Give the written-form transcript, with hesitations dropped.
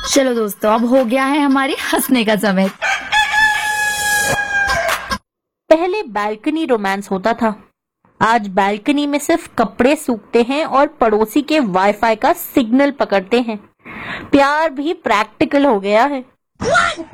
चलो दोस्तों, अब हो गया है हमारी हंसने का समय। पहले बालकनी रोमांस होता था, आज बालकनी में सिर्फ कपड़े सूखते हैं और पड़ोसी के वाईफाई का सिग्नल पकड़ते हैं। प्यार भी प्रैक्टिकल हो गया है।